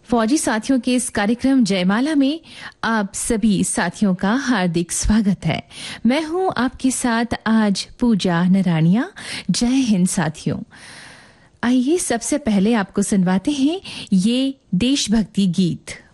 फौजी साथियों के इस कार्यक्रम जयमाला में आप सभी साथियों का हार्दिक स्वागत है। मैं हूं आपके साथ आज पूजा नरानिया। जय हिंद साथियों। आइए सबसे पहले आपको सुनवाते हैं ये देशभक्ति गीत।